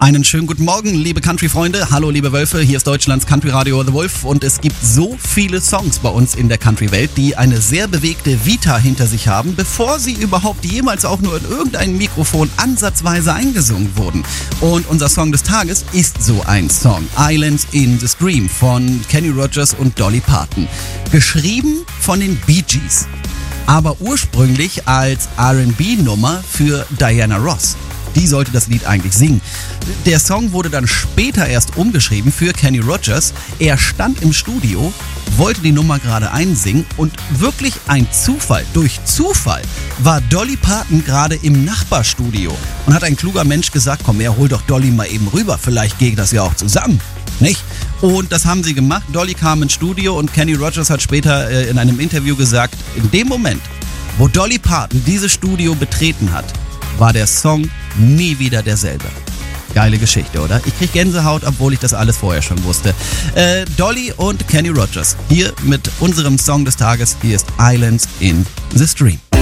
Einen schönen guten Morgen, liebe Country-Freunde. Hallo, liebe Wölfe. Hier ist Deutschlands Country-Radio The Wolf. Und es gibt so viele Songs bei uns in der Country-Welt, die eine sehr bewegte Vita hinter sich haben, bevor sie überhaupt jemals auch nur in irgendein Mikrofon ansatzweise eingesungen wurden. Und unser Song des Tages ist so ein Song. Islands in the Stream von Kenny Rogers und Dolly Parton. Geschrieben von den Bee Gees, aber ursprünglich als R&B-Nummer für Diana Ross. Die sollte das Lied eigentlich singen. Der Song wurde dann später erst umgeschrieben für Kenny Rogers. Er stand im Studio, wollte die Nummer gerade einsingen und wirklich ein Zufall, durch Zufall, war Dolly Parton gerade im Nachbarstudio und hat ein kluger Mensch gesagt, komm her, hol doch Dolly mal eben rüber, vielleicht geht das ja auch zusammen, nicht? Und das haben sie gemacht. Dolly kam ins Studio und Kenny Rogers hat später in einem Interview gesagt, in dem Moment, wo Dolly Parton dieses Studio betreten hat, war der Song nie wieder derselbe. Geile Geschichte, oder? Ich krieg Gänsehaut, obwohl ich das alles vorher schon wusste. Dolly und Kenny Rogers hier mit unserem Song des Tages. Hier ist Islands in the Stream.